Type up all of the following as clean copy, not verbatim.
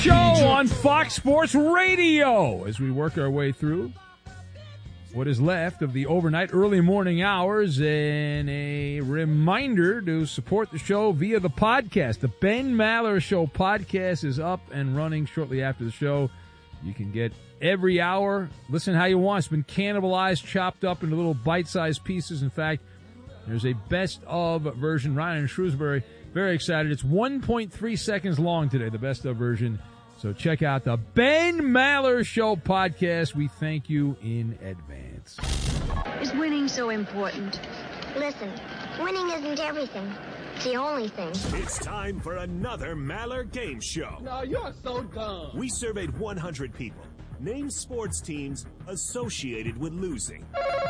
Show on Fox Sports Radio as we work our way through what is left of the overnight early morning hours, and a reminder to support the show via the podcast. The Ben Maller Show podcast is up and running shortly after the show. You can get every hour, listen how you want. It's been cannibalized, chopped up into little bite-sized pieces. In fact, there's a best-of version. Ryan and Shrewsbury, very excited. It's 1.3 seconds long today, the best-of version. So check out the Ben Maller Show podcast. We thank you in advance. Is winning so important? Listen, winning isn't everything. It's the only thing. It's time for another Maller Game Show. No, you're so dumb. We surveyed 100 people. Name sports teams associated with losing.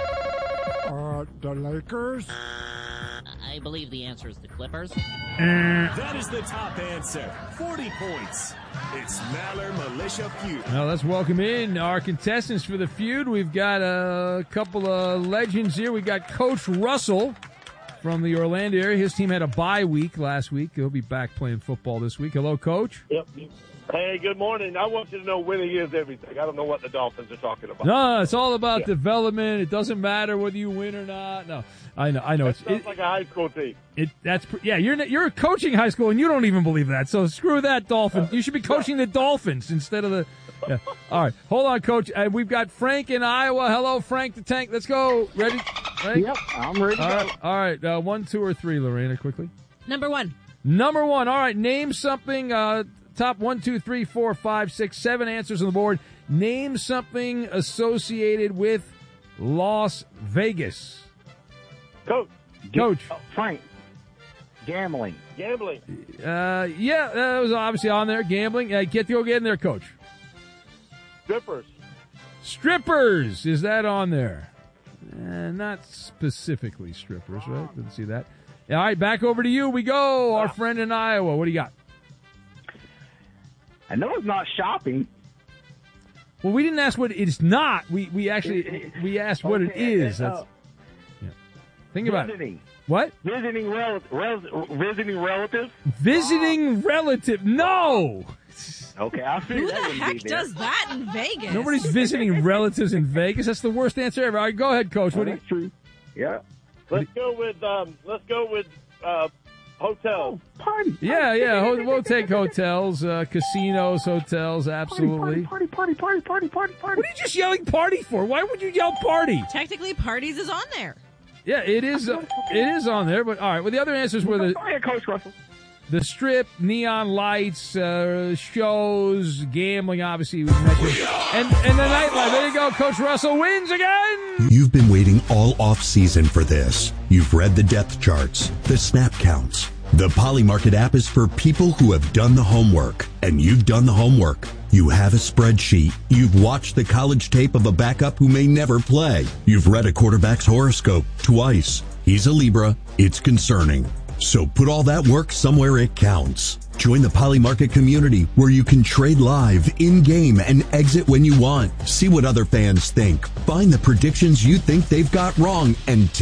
The Lakers? I believe the answer is the Clippers. That is the top answer. 40 points. It's Maller Militia Feud. Now let's welcome in our contestants for the feud. We've got a couple of legends here. We've got Coach Russell from the Orlando area. His team had a bye week last week. He'll be back playing football this week. Hello, Coach. Yep. Hey, good morning. I want you to know winning is everything. I don't know what the Dolphins are talking about. No, it's all about development. It doesn't matter whether you win or not. No, I know. It sounds like a high school team. You're coaching high school and you don't even believe that. So screw that, Dolphins. You should be coaching the Dolphins instead of the. Yeah. All right, hold on, Coach. We've got Frank in Iowa. Hello, Frank the Tank. Let's go. Ready? Frank? Yep, I'm ready to go. All right. 1, 2, or 3, Lorena, quickly. Number one. All right. Name something. Top 1, 2, 3, 4, 5, 6, 7 answers on the board. Name something associated with Las Vegas. Coach. Frank. Gambling. That was obviously on there. Gambling. Get in there, Coach. Strippers. Is that on there? Not specifically strippers, right? Didn't see that. All right, back over to you. We go. Our friend in Iowa. What do you got? I know it's not shopping. Well, we didn't ask what it's not. We asked what it is. That's, Think about it. What? Visiting relatives? Visiting relative. No. Okay, I figured that Who the heck does that in Vegas? Nobody's visiting relatives in Vegas. That's the worst answer ever. All right, go ahead, Coach. That's true. Yeah. Let's go with hotels. Party. Yeah. We'll take hotels, casinos, hotels. Absolutely. Party. What are you just yelling party for? Why would you yell party? Technically, parties is on there. Yeah, it is. It is on there. But all right. Well, the other answers were Go ahead, Coach Russell. The Strip, neon lights, shows, gambling. Obviously, we mentioned, and the nightlife. There you go. Coach Russell wins again. You've been waiting all off season for this. You've read the depth charts, the snap counts. The Polymarket app is for people who have done the homework, and you've done the homework. You have a spreadsheet. You've watched the college tape of a backup who may never play. You've read a quarterback's horoscope twice. He's a Libra. It's concerning. So put all that work somewhere it counts. Join the Polymarket community where you can trade live, in-game, and exit when you want. See what other fans think. Find the predictions you think they've got wrong and